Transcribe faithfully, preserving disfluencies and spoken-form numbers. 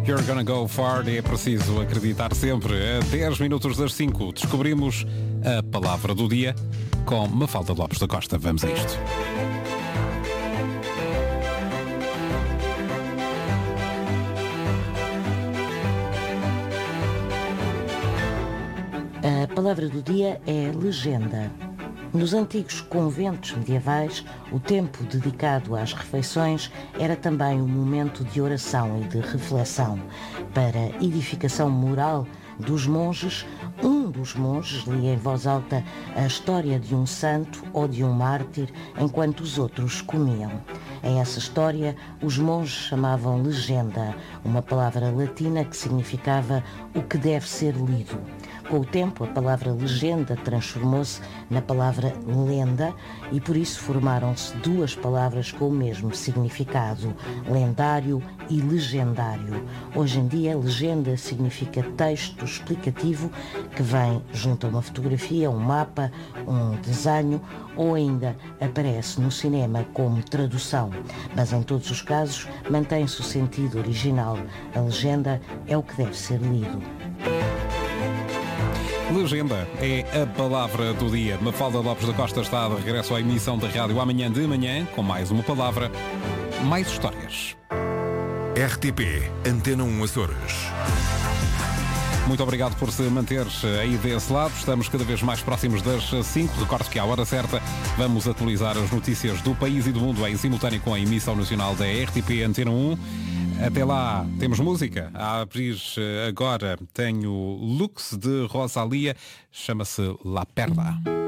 You're Gonna Go Far, é preciso acreditar sempre. A dez minutos das cinco descobrimos a palavra do dia com Mafalda Lopes da Costa. Vamos a isto. A palavra do dia é legenda. Nos antigos conventos medievais, o tempo dedicado às refeições era também um momento de oração e de reflexão. Para edificação moral dos monges, um dos monges lia em voz alta a história de um santo ou de um mártir, enquanto os outros comiam. A essa história, os monges chamavam legenda, uma palavra latina que significava o que deve ser lido. Com o tempo, a palavra legenda transformou-se na palavra lenda e por isso formaram-se duas palavras com o mesmo significado, lendário e legendário. Hoje em dia, legenda significa texto explicativo que vem junto a uma fotografia, um mapa, um desenho ou ainda aparece no cinema como tradução. Mas em todos os casos, mantém-se o sentido original. A legenda é o que deve ser lido. Legenda é a palavra do dia. Mafalda Lopes da Costa está de regresso à emissão da rádio amanhã de manhã com mais uma palavra, mais histórias. R T P Antena um Açores. Muito obrigado por se manter aí desse lado. Estamos cada vez mais próximos das cinco. Recordo que à hora certa vamos atualizar as notícias do país e do mundo em simultâneo com a emissão nacional da R T P Antena um. Até lá, temos música. A abrir agora tenho Lux de Rosalía, chama-se La Perla.